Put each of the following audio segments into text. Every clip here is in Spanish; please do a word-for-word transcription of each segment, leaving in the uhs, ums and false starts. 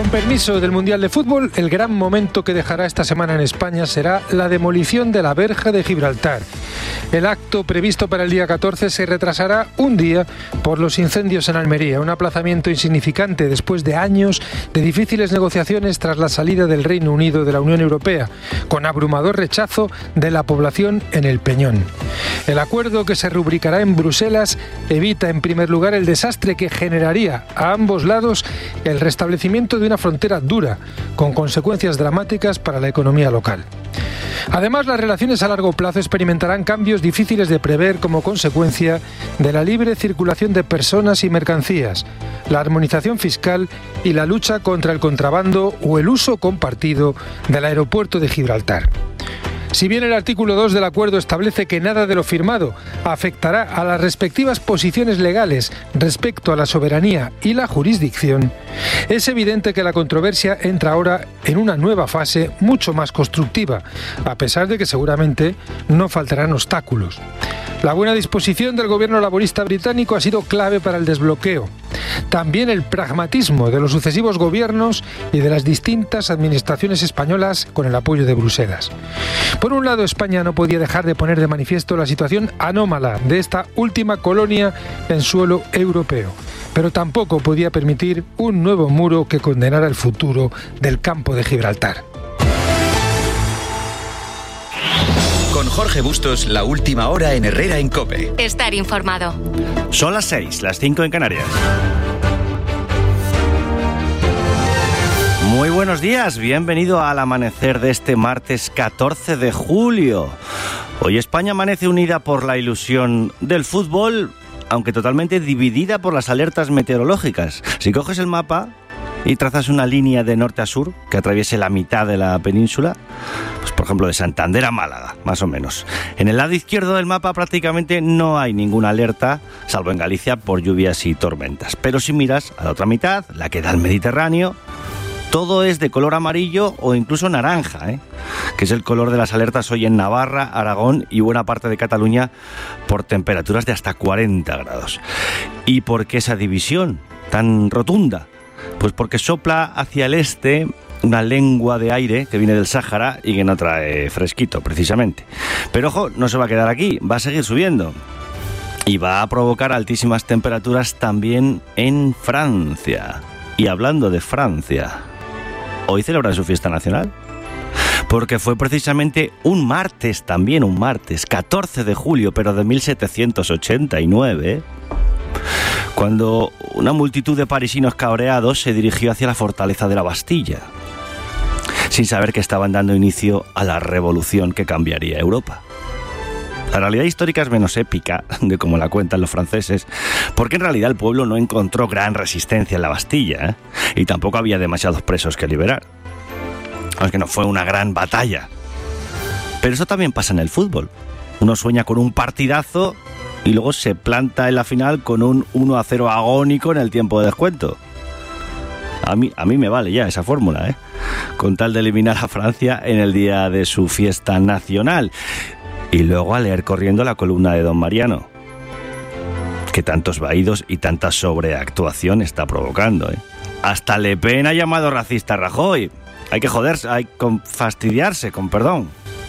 permiso del Mundial de Fútbol, el gran momento que dejará esta semana en España será la demolición de la verja de Gibraltar. El acto previsto para el día catorce se retrasará un día por los incendios en Almería, un aplazamiento insignificante después de años de difíciles negociaciones tras la salida del Reino Unido de la Unión Europea, con abrumador rechazo de la población en el Peñón. El acuerdo, que se rubricará en Bruselas, evita en primer lugar el desastre que generaría a ambos lados el restablecimiento de una frontera dura, con consecuencias dramáticas para la economía local. Además, las relaciones a largo plazo experimentarán cambios difíciles de prever como consecuencia de la libre circulación de personas y mercancías, la armonización fiscal y la lucha contra el contrabando o el uso compartido del aeropuerto de Gibraltar. Si bien el artículo dos del acuerdo establece que nada de lo firmado afectará a las respectivas posiciones legales respecto a la soberanía y la jurisdicción, es evidente que la controversia entra ahora en una nueva fase mucho más constructiva, a pesar de que seguramente no faltarán obstáculos. La buena disposición del gobierno laborista británico ha sido clave para el desbloqueo. También el pragmatismo de los sucesivos gobiernos y de las distintas administraciones españolas con el apoyo de Bruselas. Por un lado, España no podía dejar de poner de manifiesto la situación anómala de esta última colonia en suelo europeo, pero tampoco podía permitir un nuevo muro que condenara el futuro del campo de Gibraltar. Con Jorge Bustos, la última hora en Herrera en COPE. Estar informado. Son las seis, las cinco en Canarias. Muy buenos días, bienvenido al amanecer de este martes catorce de julio. Hoy España amanece unida por la ilusión del fútbol, aunque totalmente dividida por las alertas meteorológicas. Si coges el mapa y trazas una línea de norte a sur que atraviese la mitad de la península, pues por ejemplo de Santander a Málaga, más o menos. En el lado izquierdo del mapa prácticamente no hay ninguna alerta, salvo en Galicia por lluvias y tormentas. Pero si miras a la otra mitad, la que da al Mediterráneo, todo es de color amarillo o incluso naranja, ¿eh? que es el color de las alertas hoy en Navarra, Aragón y buena parte de Cataluña por temperaturas de hasta cuarenta grados. ¿Y por qué esa división tan rotunda? Pues porque sopla hacia el este una lengua de aire que viene del Sáhara y que no trae fresquito, precisamente. Pero ojo, no se va a quedar aquí, va a seguir subiendo. Y va a provocar altísimas temperaturas también en Francia. Y hablando de Francia, ¿hoy celebran su fiesta nacional? Porque fue precisamente un martes, también un martes, catorce de julio, pero de mil setecientos ochenta y nueve, cuando una multitud de parisinos cabreados se dirigió hacia la fortaleza de la Bastilla, sin saber que estaban dando inicio a la revolución que cambiaría Europa. La realidad histórica es menos épica de como la cuentan los franceses, porque en realidad el pueblo no encontró gran resistencia en la Bastilla, ¿eh? y tampoco había demasiados presos que liberar. Aunque no fue una gran batalla. Pero eso también pasa en el fútbol. Uno sueña con un partidazo y luego se planta en la final con un uno a cero agónico en el tiempo de descuento. A mí, a mí me vale ya esa fórmula, ¿eh? con tal de eliminar a Francia en el día de su fiesta nacional. Y luego a leer corriendo la columna de Don Mariano, que tantos vaídos y tanta sobreactuación está provocando, ¿eh? Hasta Le Pen ha llamado racista a Rajoy. Hay que joderse, hay que fastidiarse, con perdón.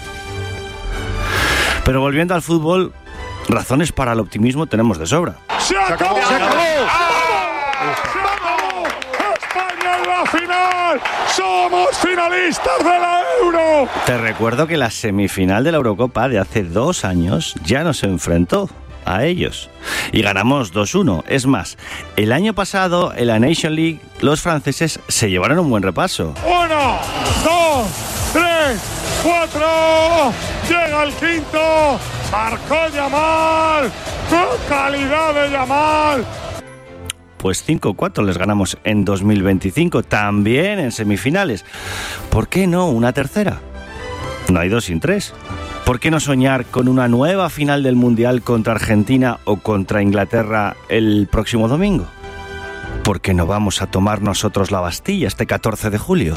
Pero volviendo al fútbol, razones para el optimismo tenemos de sobra. ¡Se acabó! ¡Se acabó! ¡Se acabó! ¡España en la final! ¡Somos finalistas de la Euro! Te recuerdo que la semifinal de la Eurocopa de hace dos años ya nos enfrentó a ellos y ganamos dos uno. Es más, el año pasado en la Nation League los franceses se llevaron un buen repaso. Uno, dos, tres, cuatro. Llega el quinto. Marcó Yamal. ¡Qué calidad de Yamal! Pues cinco cuatro les ganamos en dos mil veinticinco, también en semifinales. ¿Por qué no una tercera? No hay dos sin tres. ¿Por qué no soñar con una nueva final del Mundial contra Argentina o contra Inglaterra el próximo domingo? ¿Por qué no vamos a tomar nosotros la Bastilla este catorce de julio?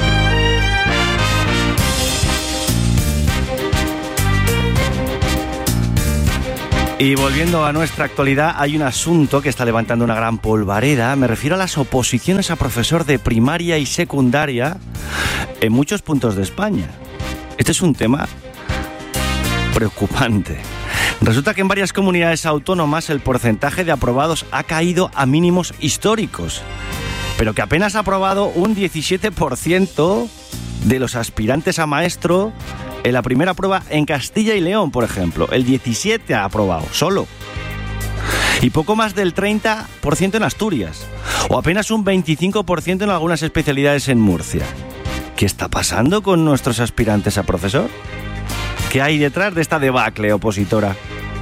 Y volviendo a nuestra actualidad, hay un asunto que está levantando una gran polvareda. Me refiero a las oposiciones a profesor de primaria y secundaria en muchos puntos de España. Este es un tema preocupante. Resulta que en varias comunidades autónomas el porcentaje de aprobados ha caído a mínimos históricos, pero que apenas ha aprobado un diecisiete por ciento de los aspirantes a maestro en la primera prueba en Castilla y León, por ejemplo. El diecisiete por ciento ha aprobado, solo. Y poco más del treinta por ciento en Asturias, o apenas un veinticinco por ciento en algunas especialidades en Murcia. ¿Qué está pasando con nuestros aspirantes a profesor? ¿Qué hay detrás de esta debacle opositora?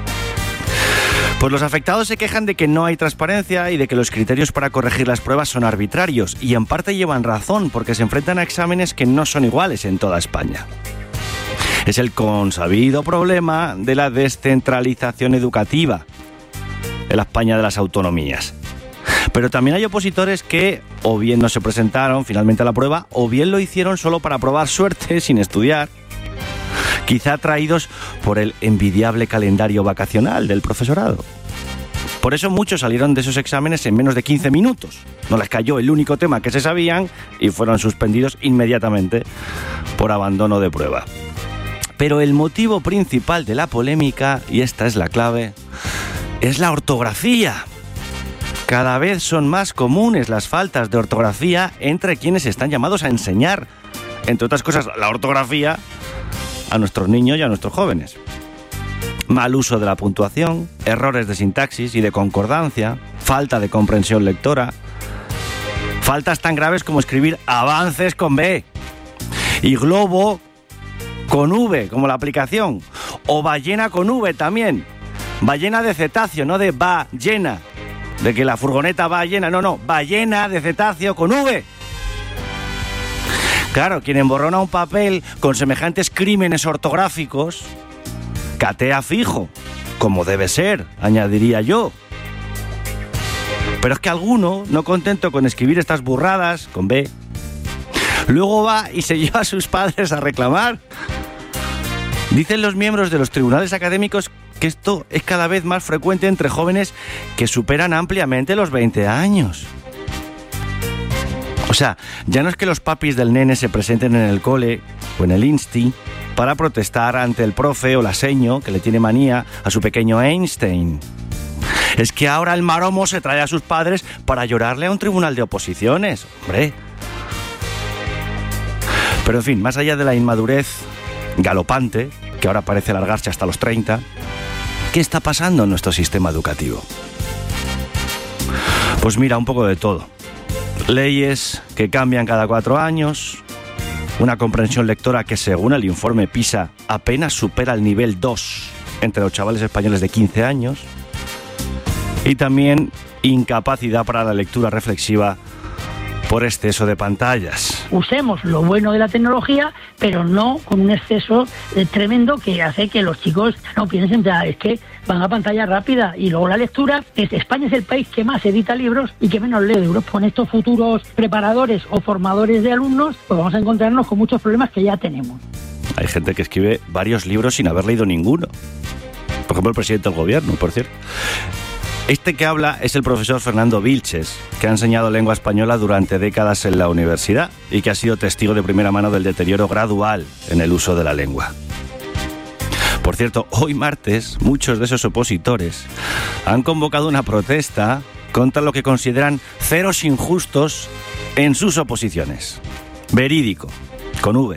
Pues los afectados se quejan de que no hay transparencia y de que los criterios para corregir las pruebas son arbitrarios, y en parte llevan razón, porque se enfrentan a exámenes que no son iguales en toda España. Es el consabido problema de la descentralización educativa en la España de las autonomías. Pero también hay opositores que o bien no se presentaron finalmente a la prueba, o bien lo hicieron solo para probar suerte sin estudiar, quizá atraídos por el envidiable calendario vacacional del profesorado. Por eso muchos salieron de esos exámenes en menos de quince minutos. No les cayó el único tema que se sabían y fueron suspendidos inmediatamente por abandono de prueba. Pero el motivo principal de la polémica, y esta es la clave, es la ortografía. Cada vez son más comunes las faltas de ortografía entre quienes están llamados a enseñar, entre otras cosas, la ortografía a nuestros niños y a nuestros jóvenes. Mal uso de la puntuación, errores de sintaxis y de concordancia, falta de comprensión lectora, faltas tan graves como escribir avances con B y globo con V, como la aplicación, o ballena con V también, ballena de cetáceo, no de ballena, de que la furgoneta va llena, no, no, ballena de cetáceo con V. Claro, quien emborrona un papel con semejantes crímenes ortográficos, catea fijo, como debe ser, añadiría yo. Pero es que alguno, no contento con escribir estas burradas con B, luego va y se lleva a sus padres a reclamar. Dicen los miembros de los tribunales académicos que esto es cada vez más frecuente entre jóvenes que superan ampliamente los veinte años. O sea, ya no es que los papis del nene se presenten en el cole o en el insti para protestar ante el profe o la seño que le tiene manía a su pequeño Einstein. Es que ahora el maromo se trae a sus padres para llorarle a un tribunal de oposiciones, hombre. Pero en fin, más allá de la inmadurez galopante, que ahora parece alargarse hasta los treinta, ¿qué está pasando en nuestro sistema educativo? Pues mira, un poco de todo. Leyes que cambian cada cuatro años, una comprensión lectora que según el informe PISA apenas supera el nivel dos entre los chavales españoles de quince años, y también incapacidad para la lectura reflexiva por exceso de pantallas. Usemos lo bueno de la tecnología, pero no con un exceso eh, tremendo que hace que los chicos no piensen, ya, es que van a pantalla rápida. Y luego la lectura, es, España es el país que más edita libros y que menos lee libros. Con estos futuros preparadores o formadores de alumnos, pues vamos a encontrarnos con muchos problemas que ya tenemos. Hay gente que escribe varios libros sin haber leído ninguno. Por ejemplo, el presidente del gobierno, por cierto. Este que habla es el profesor Fernando Vilches, que ha enseñado lengua española durante décadas en la universidad y que ha sido testigo de primera mano del deterioro gradual en el uso de la lengua. Por cierto, hoy martes, muchos de esos opositores han convocado una protesta contra lo que consideran ceros injustos en sus oposiciones. Verídico, con V.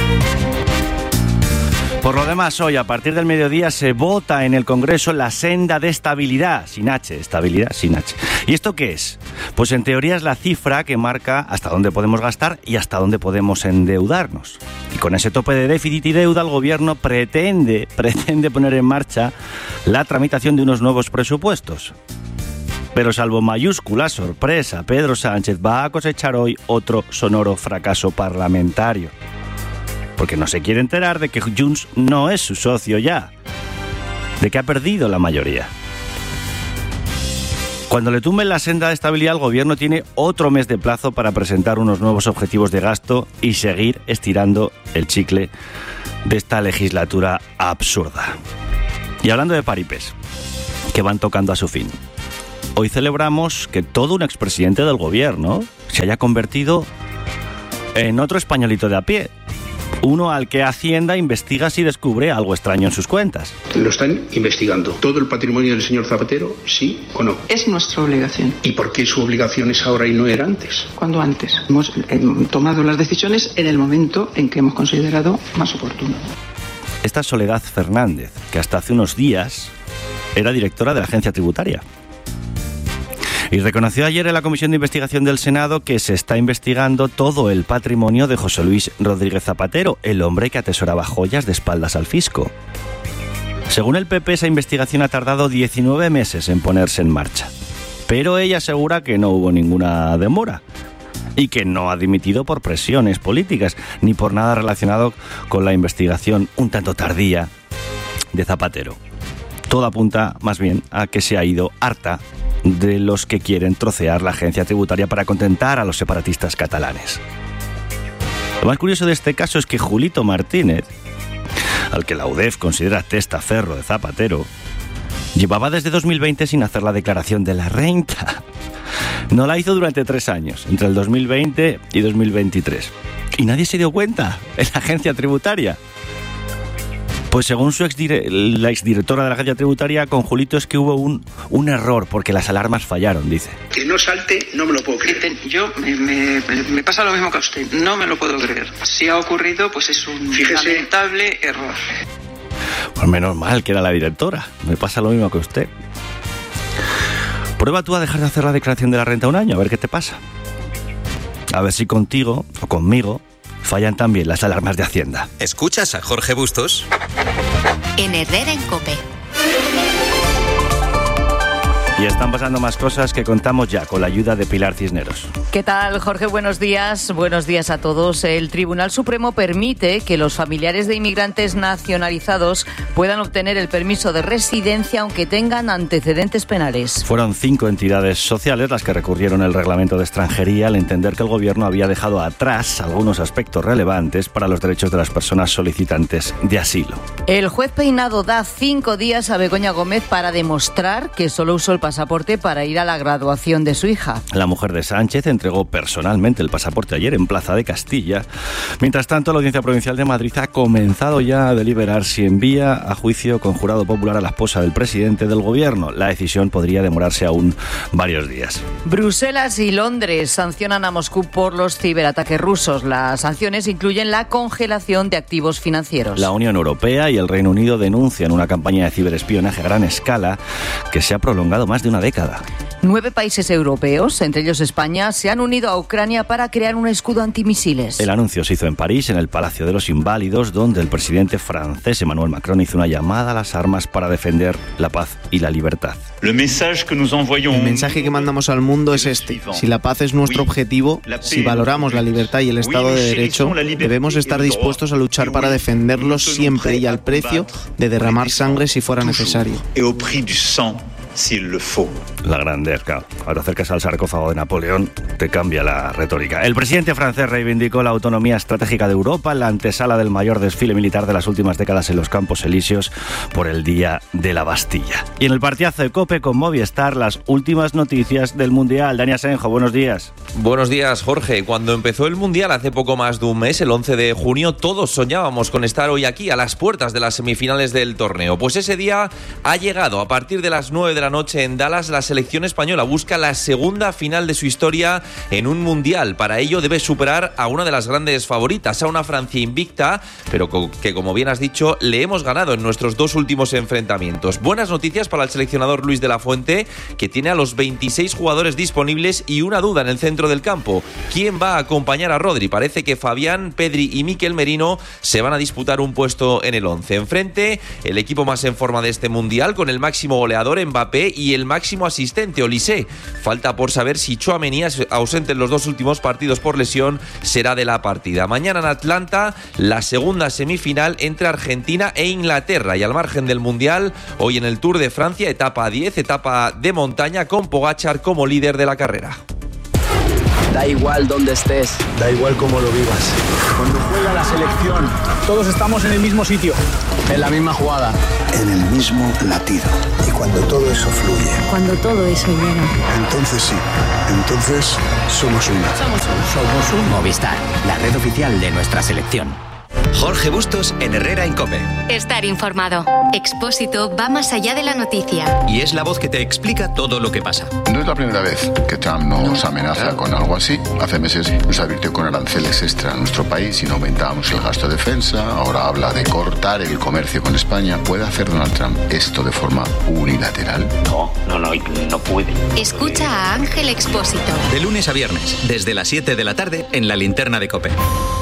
Por lo demás, hoy, a partir del mediodía, se vota en el Congreso la senda de estabilidad, sin H, estabilidad sin H. ¿Y esto qué es? Pues en teoría es la cifra que marca hasta dónde podemos gastar y hasta dónde podemos endeudarnos. Y con ese tope de déficit y deuda, el Gobierno pretende, pretende poner en marcha la tramitación de unos nuevos presupuestos. Pero salvo mayúscula sorpresa, Pedro Sánchez va a cosechar hoy otro sonoro fracaso parlamentario. Porque no se quiere enterar de que Junts no es su socio ya, de que ha perdido la mayoría. Cuando le tumben la senda de estabilidad, el Gobierno tiene otro mes de plazo para presentar unos nuevos objetivos de gasto y seguir estirando el chicle de esta legislatura absurda. Y hablando de paripés, que van tocando a su fin. Hoy celebramos que todo un expresidente del gobierno se haya convertido en otro españolito de a pie. Uno al que Hacienda investiga si descubre algo extraño en sus cuentas. Lo están investigando. ¿Todo el patrimonio del señor Zapatero, sí o no? Es nuestra obligación. ¿Y por qué su obligación es ahora y no era antes? ¿Cuándo antes? Hemos eh, tomado las decisiones en el momento en que hemos considerado más oportuno. Esta es Soledad Fernández, que hasta hace unos días era directora de la Agencia Tributaria. Y reconoció ayer en la Comisión de Investigación del Senado que se está investigando todo el patrimonio de José Luis Rodríguez Zapatero, el hombre que atesoraba joyas de espaldas al fisco. Según el P P, esa investigación ha tardado diecinueve meses en ponerse en marcha. Pero ella asegura que no hubo ninguna demora y que no ha dimitido por presiones políticas ni por nada relacionado con la investigación un tanto tardía de Zapatero. Todo apunta más bien a que se ha ido harta de los que quieren trocear la agencia tributaria para contentar a los separatistas catalanes. Lo más curioso de este caso es que Julito Martínez, al que la U D E F considera testaferro de Zapatero, llevaba desde dos mil veinte sin hacer la declaración de la renta. No la hizo durante tres años, entre el dos mil veinte y dos mil veintitrés. Y nadie se dio cuenta en la agencia tributaria. Pues según su exdire- la exdirectora de la agencia tributaria, con Julito es que hubo un, un error, porque las alarmas fallaron, dice. Que no salte, no me lo puedo creer. Yo, me, me, me pasa lo mismo que a usted. No me lo puedo creer. Si ha ocurrido, pues es un Fíjese. lamentable error. Pues menos mal que era la directora. Me pasa lo mismo que a usted. Prueba tú a dejar de hacer la declaración de la renta un año, a ver qué te pasa. A ver si contigo o conmigo fallan también las alarmas de Hacienda. ¿Escuchas a Jorge Bustos? En Herrera en COPE. Y están pasando más cosas que contamos ya con la ayuda de Pilar Cisneros. ¿Qué tal, Jorge? Buenos días. Buenos días a todos. El Tribunal Supremo permite que los familiares de inmigrantes nacionalizados puedan obtener el permiso de residencia aunque tengan antecedentes penales. Fueron cinco entidades sociales las que recurrieron el reglamento de extranjería al entender que el gobierno había dejado atrás algunos aspectos relevantes para los derechos de las personas solicitantes de asilo. El juez Peinado da cinco días a Begoña Gómez para demostrar que solo usó el pasaporte para ir a la graduación de su hija. La mujer de Sánchez entregó personalmente el pasaporte ayer en Plaza de Castilla. Mientras tanto, la Audiencia Provincial de Madrid ha comenzado ya a deliberar si envía a juicio con jurado popular a la esposa del presidente del gobierno. La decisión podría demorarse aún varios días. Bruselas y Londres sancionan a Moscú por los ciberataques rusos. Las sanciones incluyen la congelación de activos financieros. La Unión Europea y el Reino Unido denuncian una campaña de ciberespionaje a gran escala que se ha prolongado más de una década. Nueve países europeos, entre ellos España, se han unido a Ucrania para crear un escudo antimisiles. El anuncio se hizo en París, en el Palacio de los Inválidos, donde el presidente francés Emmanuel Macron hizo una llamada a las armas para defender la paz y la libertad. El mensaje que mandamos al mundo es este. Si la paz es nuestro objetivo, si valoramos la libertad y el Estado de Derecho, debemos estar dispuestos a luchar para defenderlos siempre y al precio de derramar sangre si fuera necesario. La grandeza, claro. Cuando acercas al sarcófago de Napoleón, te cambia la retórica. El presidente francés reivindicó la autonomía estratégica de Europa en la antesala del mayor desfile militar de las últimas décadas en los Campos Elíseos por el Día de la Bastilla. Y en el partidazo de COPE con Movistar, las últimas noticias del Mundial. Dani Asenjo, buenos días. Buenos días, Jorge. Cuando empezó el Mundial hace poco más de un mes, el once de junio, todos soñábamos con estar hoy aquí, a las puertas de las semifinales del torneo. Pues ese día ha llegado. A partir de las nueve de la noche en Dallas, la selección española busca la segunda final de su historia en un Mundial. Para ello debe superar a una de las grandes favoritas, a una Francia invicta, pero que, como bien has dicho, le hemos ganado en nuestros dos últimos enfrentamientos. Buenas noticias para el seleccionador Luis de la Fuente, que tiene a los veintiséis jugadores disponibles y una duda en el centro del campo. ¿Quién va a acompañar a Rodri? Parece que Fabián, Pedri y Mikel Merino se van a disputar un puesto en el once. Enfrente, el equipo más en forma de este Mundial, con el máximo goleador Mbappé y el máximo asistente Olise. Falta por saber si Tchouaméni, ausente en los dos últimos partidos por lesión, será de la partida. Mañana en Atlanta, la segunda semifinal entre Argentina e Inglaterra. Y al margen del Mundial, hoy en el Tour de Francia, etapa diez, etapa de montaña, con Pogačar como líder de la carrera. Da igual dónde estés, da igual cómo lo vivas. Cuando juega la selección, todos estamos en el mismo sitio, en la misma jugada. en el mismo latido. Y cuando todo eso fluye, cuando todo eso llega, entonces sí, entonces somos uno. Somos uno. Somos un Movistar, la red oficial de nuestra selección. Jorge Bustos en Herrera en COPE. Estar informado. Expósito va más allá de la noticia. Y es la voz que te explica todo lo que pasa. No es la primera vez que Trump nos amenaza con algo así. Hace meses nos advirtió con aranceles extra a nuestro país si no aumentábamos el gasto de defensa. Ahora habla de cortar el comercio con España. ¿Puede hacer Donald Trump esto de forma unilateral? No, no, no, no puede. Escucha a Ángel Expósito. De lunes a viernes, desde las siete de la tarde, en la linterna de COPE.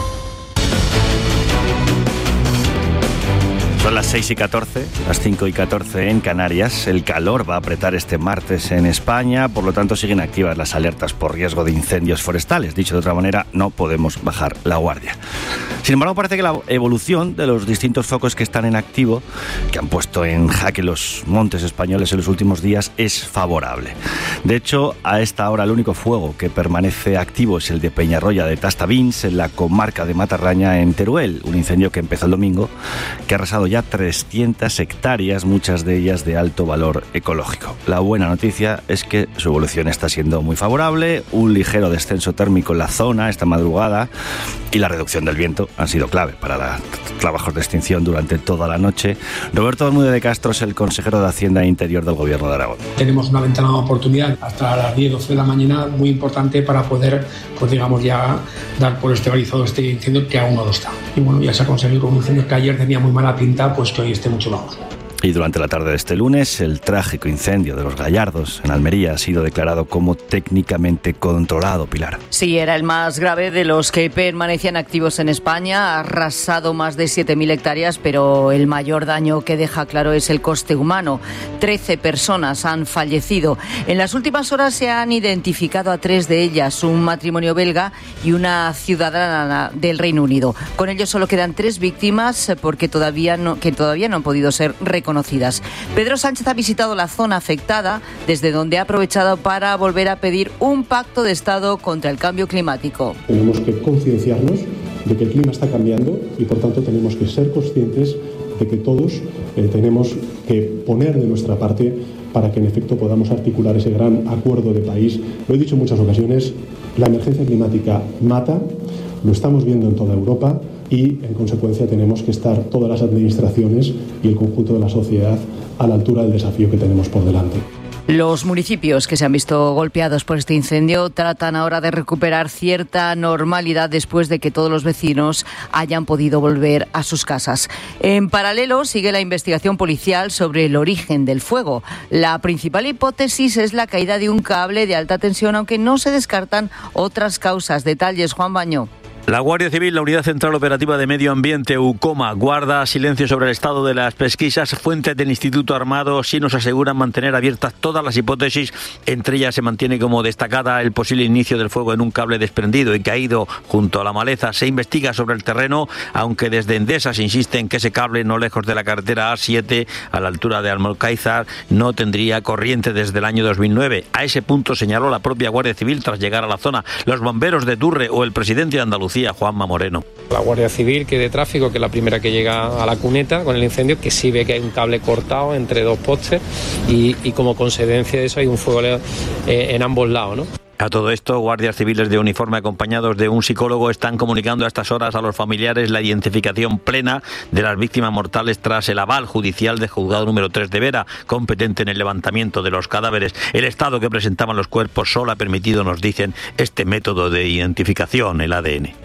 Son las seis y catorce, las cinco y catorce en Canarias. El calor va a apretar este martes en España, por lo tanto siguen activas las alertas por riesgo de incendios forestales. Dicho de otra manera, no podemos bajar la guardia. Sin embargo, parece que la evolución de los distintos focos que están en activo, que han puesto en jaque los montes españoles en los últimos días, es favorable. De hecho, a esta hora el único fuego que permanece activo es el de Peñarroya de Tastavins, en la comarca de Matarraña, en Teruel, un incendio que empezó el domingo, que ha arrasado ya trescientas hectáreas, muchas de ellas de alto valor ecológico. La buena noticia es que su evolución está siendo muy favorable, un ligero descenso térmico en la zona esta madrugada y la reducción del viento han sido clave para los trabajos de extinción durante toda la noche. Roberto Bermúdez de Castro es el consejero de Hacienda e Interior del Gobierno de Aragón. Tenemos una ventana de oportunidad hasta las diez, doce de la mañana muy importante para poder, pues digamos, ya dar por estabilizado este incendio que aún no lo está. Y bueno, ya se ha conseguido un incendio que ayer tenía muy mala pinta, pues que hoy esté mucho mejor. Y durante la tarde de este lunes, el trágico incendio de Los Gallardos, en Almería, ha sido declarado como técnicamente controlado, Pilar. Sí, era el más grave de los que permanecían activos en España. Ha arrasado más de siete mil hectáreas, pero el mayor daño que deja claro es el coste humano. Trece personas han fallecido. En las últimas horas se han identificado a tres de ellas, un matrimonio belga y una ciudadana del Reino Unido. Con ello solo quedan tres víctimas porque todavía no, que todavía no han podido ser reconocidas. Pedro Sánchez ha visitado la zona afectada, desde donde ha aprovechado para volver a pedir un pacto de Estado contra el cambio climático. Tenemos que concienciarnos de que el clima está cambiando y por tanto tenemos que ser conscientes de que todos eh, tenemos que poner de nuestra parte para que en efecto podamos articular ese gran acuerdo de país. Lo he dicho en muchas ocasiones, la emergencia climática mata, lo estamos viendo en toda Europa. Y, en consecuencia, tenemos que estar todas las administraciones y el conjunto de la sociedad a la altura del desafío que tenemos por delante. Los municipios que se han visto golpeados por este incendio tratan ahora de recuperar cierta normalidad después de que todos los vecinos hayan podido volver a sus casas. En paralelo, sigue la investigación policial sobre el origen del fuego. La principal hipótesis es la caída de un cable de alta tensión, aunque no se descartan otras causas. Detalles, Juan Bañó. La Guardia Civil, la Unidad Central Operativa de Medio Ambiente, UCOMA, guarda silencio sobre el estado de las pesquisas. Fuentes del Instituto Armado sí nos aseguran mantener abiertas todas las hipótesis. Entre ellas se mantiene como destacada el posible inicio del fuego en un cable desprendido y caído junto a la maleza. Se investiga sobre el terreno, aunque desde Endesa se insiste en que ese cable, no lejos de la carretera A siete, a la altura de Almolcáizar, no tendría corriente desde el año dos mil nueve. A ese punto señaló la propia Guardia Civil tras llegar a la zona. Los bomberos de Durre o el presidente de Andalucía, Juanma Moreno. La Guardia Civil, que de tráfico, que es la primera que llega a la cuneta con el incendio, que sí ve que hay un cable cortado entre dos postes y, y como consecuencia de eso hay un fuego eh, en ambos lados, ¿no? A todo esto, guardias civiles de uniforme acompañados de un psicólogo están comunicando a estas horas a los familiares la identificación plena de las víctimas mortales tras el aval judicial del juzgado número tres de Vera, competente en el levantamiento de los cadáveres. El estado que presentaban los cuerpos solo ha permitido, nos dicen, este método de identificación, el A D N.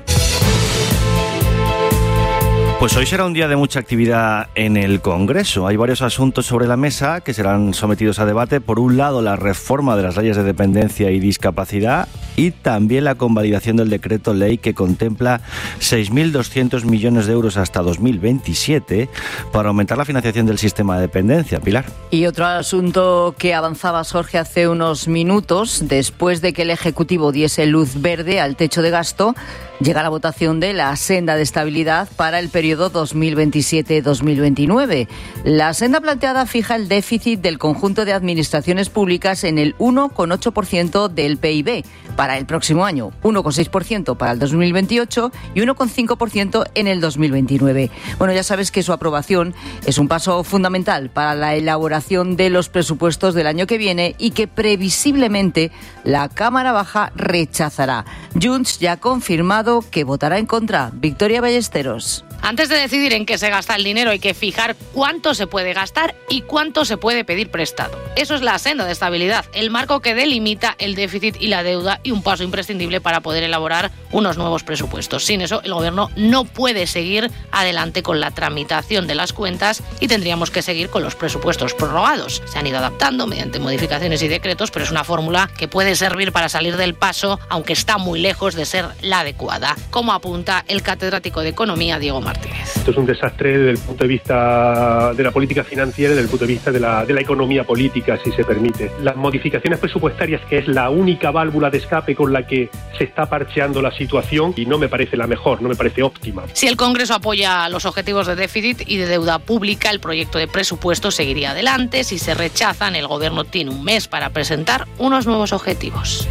Pues hoy será un día de mucha actividad en el Congreso. Hay varios asuntos sobre la mesa que serán sometidos a debate. Por un lado, la reforma de las leyes de dependencia y discapacidad y también la convalidación del decreto ley que contempla seis mil doscientos millones de euros hasta dos mil veintisiete para aumentar la financiación del sistema de dependencia. Pilar. Y otro asunto que avanzaba Jorge hace unos minutos, después de que el Ejecutivo diese luz verde al techo de gasto, llega la votación de la senda de estabilidad para el periodo dos mil veintisiete dos mil veintinueve. La senda planteada fija el déficit del conjunto de administraciones públicas en el uno coma ocho por ciento del P I B. para el próximo año, uno coma seis por ciento para el dos mil veintiocho y uno coma cinco por ciento en el dos mil veintinueve. Bueno, ya sabes que su aprobación es un paso fundamental para la elaboración de los presupuestos del año que viene y que previsiblemente la Cámara Baja rechazará. Junts ya ha confirmado que votará en contra. Victoria Ballesteros. Antes de decidir en qué se gasta el dinero hay que fijar cuánto se puede gastar y cuánto se puede pedir prestado. Eso es la senda de estabilidad, el marco que delimita el déficit y la deuda y un paso imprescindible para poder elaborar unos nuevos presupuestos. Sin eso, el Gobierno no puede seguir adelante con la tramitación de las cuentas y tendríamos que seguir con los presupuestos prorrogados. Se han ido adaptando mediante modificaciones y decretos, pero es una fórmula que puede servir para salir del paso, aunque está muy lejos de ser la adecuada, como apunta el catedrático de Economía, Diego Martínez. Esto es un desastre desde el punto de vista de la política financiera y desde el punto de vista de la, de la economía política, si se permite. Las modificaciones presupuestarias, que es la única válvula de escape con la que se está parcheando la situación, y no me parece la mejor, no me parece óptima. Si el Congreso apoya los objetivos de déficit y de deuda pública, el proyecto de presupuesto seguiría adelante. Si se rechazan, el Gobierno tiene un mes para presentar unos nuevos objetivos.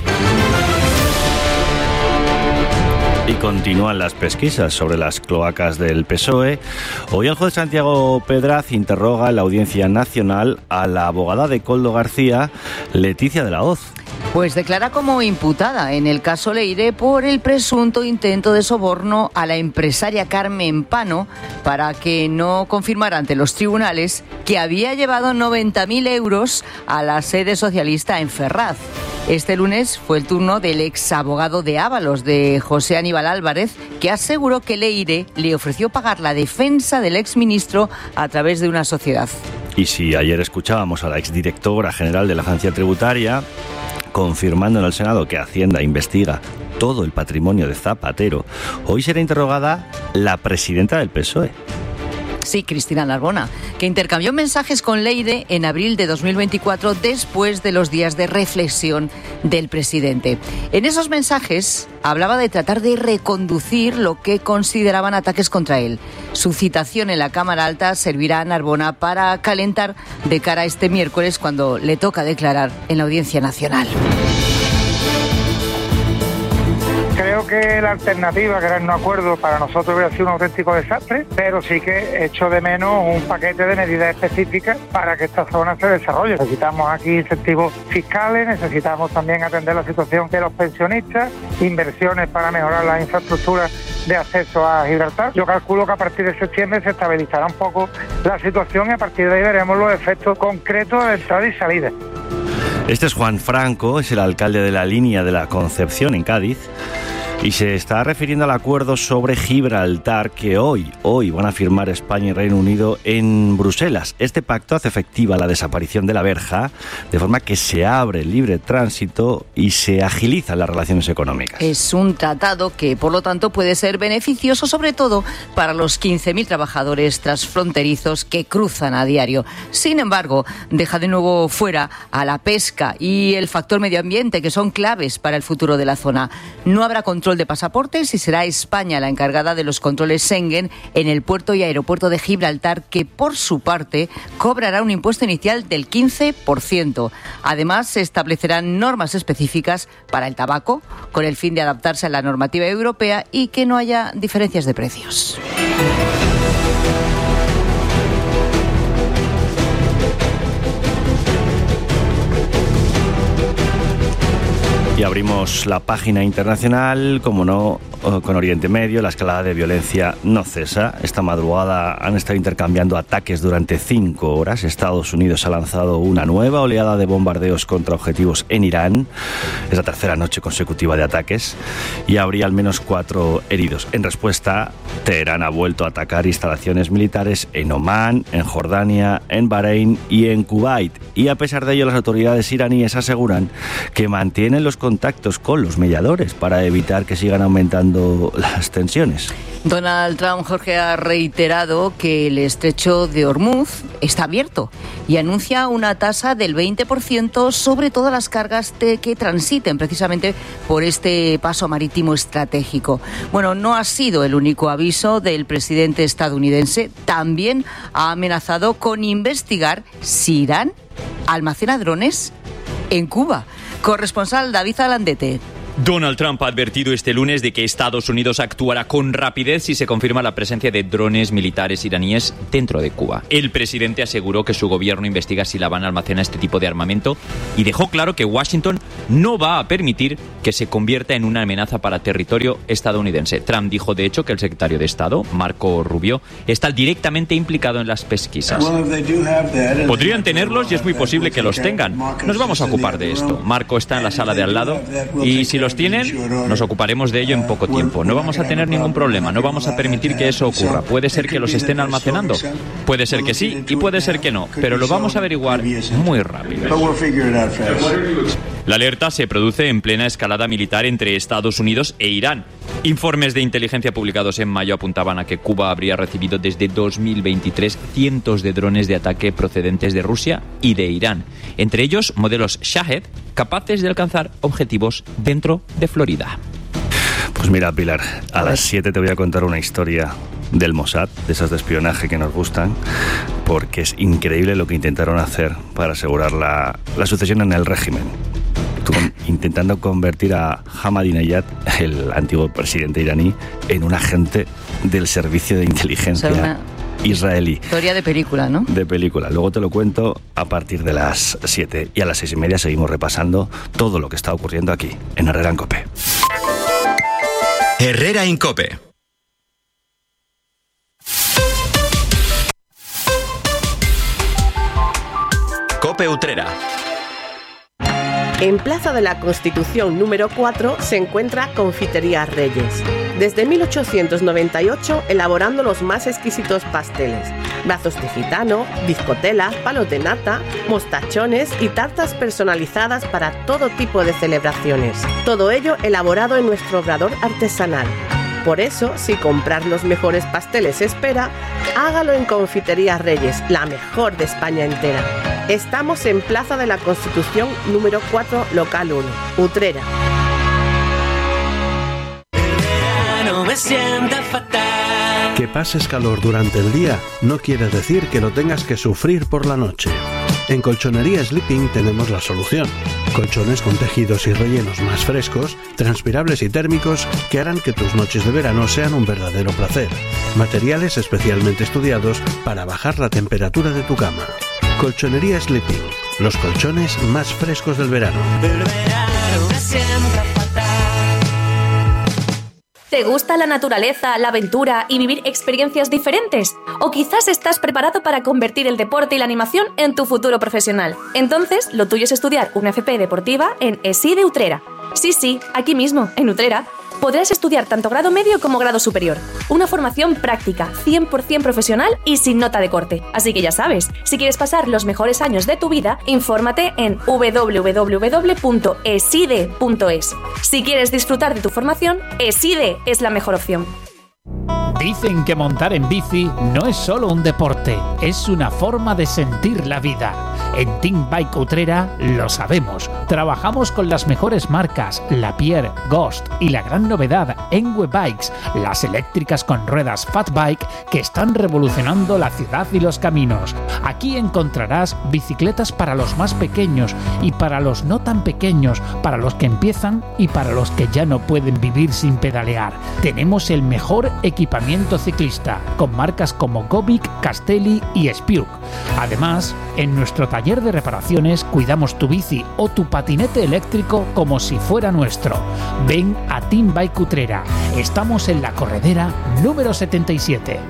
Y continúan las pesquisas sobre las cloacas del P S O E. Hoy el juez Santiago Pedraz interroga en la Audiencia Nacional a la abogada de Koldo García, Leticia de la Hoz. Pues declara como imputada en el caso Leire por el presunto intento de soborno a la empresaria Carmen Pano para que no confirmara ante los tribunales que había llevado noventa mil euros a la sede socialista en Ferraz. Este lunes fue el turno del ex abogado de Ábalos, de José Aníbal Álvarez, que aseguró que Leire le ofreció pagar la defensa del exministro a través de una sociedad. Y si ayer escuchábamos a la exdirectora general de la Agencia Tributaria confirmando en el Senado que Hacienda investiga todo el patrimonio de Zapatero, hoy será interrogada la presidenta del P S O E. Sí, Cristina Narbona, que intercambió mensajes con Leire en abril de dos mil veinticuatro después de los días de reflexión del presidente. En esos mensajes hablaba de tratar de reconducir lo que consideraban ataques contra él. Su citación en la Cámara Alta servirá a Narbona para calentar de cara a este miércoles cuando le toca declarar en la Audiencia Nacional. Creo que la alternativa, que era el no acuerdo, para nosotros hubiera sido un auténtico desastre, pero sí que echo de menos un paquete de medidas específicas para que esta zona se desarrolle. Necesitamos aquí incentivos fiscales, necesitamos también atender la situación de los pensionistas, inversiones para mejorar las infraestructuras de acceso a Gibraltar. Yo calculo que a partir de septiembre se estabilizará un poco la situación y a partir de ahí veremos los efectos concretos de entrada y salida. Este es Juan Franco, es el alcalde de la Línea de la Concepción en Cádiz y se está refiriendo al acuerdo sobre Gibraltar que hoy, hoy van a firmar España y Reino Unido en Bruselas. Este pacto hace efectiva la desaparición de la verja, de forma que se abre el libre tránsito y se agilizan las relaciones económicas. Es un tratado que, por lo tanto, puede ser beneficioso, sobre todo para los quince mil trabajadores transfronterizos que cruzan a diario. Sin embargo, deja de nuevo fuera a la pesca y el factor medio ambiente, que son claves para el futuro de la zona. No habrá control de pasaportes y será España la encargada de los controles Schengen en el puerto y aeropuerto de Gibraltar, que por su parte cobrará un impuesto inicial del quince por ciento. Además, se establecerán normas específicas para el tabaco con el fin de adaptarse a la normativa europea y que no haya diferencias de precios. Y abrimos la página internacional, como no, con Oriente Medio. La escalada de violencia no cesa. Esta madrugada han estado intercambiando ataques durante cinco horas. Estados Unidos ha lanzado una nueva oleada de bombardeos contra objetivos en Irán. Es la tercera noche consecutiva de ataques y habría al menos cuatro heridos. En respuesta, Teherán ha vuelto a atacar instalaciones militares en Omán, en Jordania, en Bahrein y en Kuwait. Y a pesar de ello, las autoridades iraníes aseguran que mantienen los contactos con los mediadores para evitar que sigan aumentando las tensiones. Donald Trump, Jorge, ha reiterado que el estrecho de Hormuz está abierto y anuncia una tasa del veinte por ciento sobre todas las cargas de que transiten precisamente por este paso marítimo estratégico. Bueno, no ha sido el único aviso del presidente estadounidense. También ha amenazado con investigar si Irán almacena drones en Cuba. Corresponsal David Alandete. Donald Trump ha advertido este lunes de que Estados Unidos actuará con rapidez si se confirma la presencia de drones militares iraníes dentro de Cuba. El presidente aseguró que su gobierno investiga si La Habana almacena este tipo de armamento y dejó claro que Washington no va a permitir que se convierta en una amenaza para territorio estadounidense. Trump dijo, de hecho, que el secretario de Estado, Marco Rubio, está directamente implicado en las pesquisas. Podrían tenerlos y es muy posible que los tengan. Nos vamos a ocupar de esto. Marco está en la sala de al lado y si los tienen, nos ocuparemos de ello en poco tiempo. No vamos a tener ningún problema, no vamos a permitir que eso ocurra. Puede ser que los estén almacenando, puede ser que sí y puede ser que no, pero lo vamos a averiguar muy rápido. La alerta se produce en plena escalada militar entre Estados Unidos e Irán. Informes de inteligencia publicados en mayo apuntaban a que Cuba habría recibido desde dos mil veintitrés cientos de drones de ataque procedentes de Rusia y de Irán, entre ellos modelos Shahed capaces de alcanzar objetivos dentro de Florida. Pues mira, Pilar, a las siete te voy a contar una historia del Mossad, de esas de espionaje que nos gustan, porque es increíble lo que intentaron hacer para asegurar la, la sucesión en el régimen. Intentando convertir a Ahmadinejad, el antiguo presidente iraní, en un agente del servicio de inteligencia, o sea, una israelí. Historia de película, ¿no? De película. Luego te lo cuento a partir de las siete. Y a las seis y media seguimos repasando todo lo que está ocurriendo aquí, en Herrera en COPE. Herrera en COPE. COPE Utrera. En Plaza de la Constitución número cuatro se encuentra Confitería Reyes. Desde mil ochocientos noventa y ocho elaborando los más exquisitos pasteles, brazos de gitano, bizcotelas, palos de nata, mostachones y tartas personalizadas para todo tipo de celebraciones. Todo ello elaborado en nuestro obrador artesanal. Por eso, si comprar los mejores pasteles espera, hágalo en Confitería Reyes, la mejor de España entera. Estamos en Plaza de la Constitución número cuatro, local uno, Utrera. Que pases calor durante el día no quiere decir que lo tengas que sufrir por la noche. En Colchonería Sleeping tenemos la solución. Colchones con tejidos y rellenos más frescos, transpirables y térmicos que harán que tus noches de verano sean un verdadero placer. Materiales especialmente estudiados para bajar la temperatura de tu cama. Colchonería Sleeping, los colchones más frescos del verano. ¿Te gusta la naturaleza, la aventura y vivir experiencias diferentes? ¿O quizás estás preparado para convertir el deporte y la animación en tu futuro profesional? Entonces, lo tuyo es estudiar una F P deportiva en E S I de Utrera. Sí, sí, aquí mismo, en Utrera. Podrás estudiar tanto grado medio como grado superior. Una formación práctica, cien por ciento profesional y sin nota de corte. Así que ya sabes, si quieres pasar los mejores años de tu vida, infórmate en doble u doble u doble u punto e s i d e punto es. Si quieres disfrutar de tu formación, E S I D E es la mejor opción. Dicen que montar en bici no es solo un deporte, es una forma de sentir la vida. En Team Bike Utrera lo sabemos. Trabajamos con las mejores marcas, Lapierre, Ghost y la gran novedad, Enwe Bikes, las eléctricas con ruedas Fat Bike que están revolucionando la ciudad y los caminos. Aquí encontrarás bicicletas para los más pequeños y para los no tan pequeños, para los que empiezan y para los que ya no pueden vivir sin pedalear. Tenemos el mejor equipamiento ciclista, con marcas como Gobic, Castelli y Spiuk. Además, en nuestro taller de reparaciones cuidamos tu bici o tu patinete eléctrico como si fuera nuestro. Ven a Team Bike Utrera. Estamos en la corredera número setenta y siete.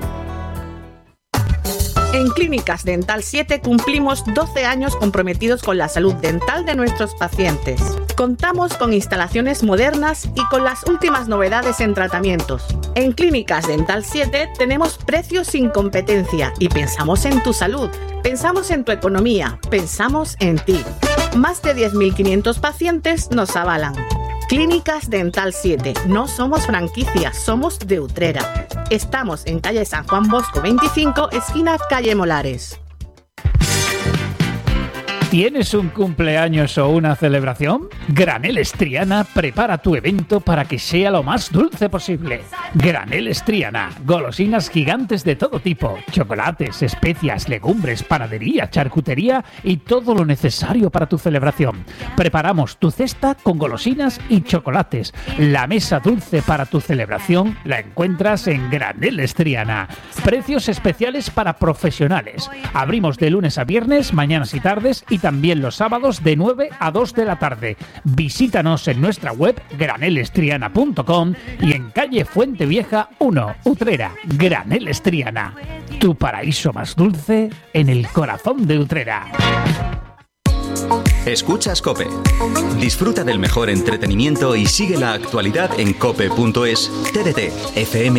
En Clínicas Dental siete cumplimos doce años comprometidos con la salud dental de nuestros pacientes. Contamos con instalaciones modernas y con las últimas novedades en tratamientos. En Clínicas Dental siete tenemos precios sin competencia y pensamos en tu salud, pensamos en tu economía, pensamos en ti. Más de diez mil quinientos pacientes nos avalan. Clínicas Dental siete. No somos franquicias, somos de Utrera. Estamos en calle San Juan Bosco veinticinco, esquina calle Molares. ¿Tienes un cumpleaños o una celebración? Graneles Triana prepara tu evento para que sea lo más dulce posible. Graneles Triana, golosinas gigantes de todo tipo, chocolates, especias, legumbres, panadería, charcutería y todo lo necesario para tu celebración. Preparamos tu cesta con golosinas y chocolates. La mesa dulce para tu celebración la encuentras en Graneles Triana. Precios especiales para profesionales. Abrimos de lunes a viernes, mañanas y tardes, y también los sábados de nueve a dos de la tarde. Visítanos en nuestra web graneles triana punto com y en calle Fuente Vieja uno, Utrera. Graneles Triana, tu paraíso más dulce en el corazón de Utrera. Escuchas COPE. Disfruta del mejor entretenimiento y sigue la actualidad en cope punto es, T D T, F M